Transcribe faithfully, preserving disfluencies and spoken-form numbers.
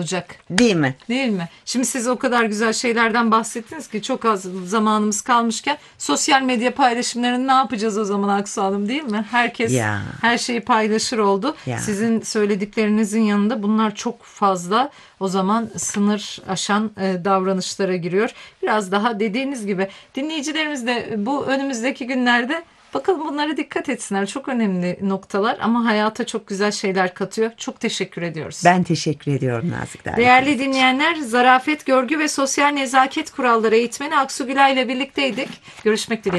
olacak. Değil mi? Değil mi? Şimdi siz o kadar güzel şeylerden bahsettiniz ki çok az zamanımız kalmışken sosyal medya paylaşımlarını ne yapacağız o zaman Aksu Hanım, değil mi? Herkes Ya. her şeyi paylaşır oldu. Ya. Sizin söylediklerinizin yanında bunlar çok fazla o zaman sınır aşan e, davranışlara giriyor. Biraz daha dediğiniz gibi dinleyicilerimiz de bu önümüzdeki günlerde bakalım bunlara dikkat etsinler. Çok önemli noktalar ama hayata çok güzel şeyler katıyor. Çok teşekkür ediyoruz. Ben teşekkür ediyorum Nazik davetiniz Değerli için. dinleyenler, zarafet, görgü ve sosyal nezaket kuralları eğitmeni Aksu Gülay ile birlikteydik. Görüşmek dileğiyle.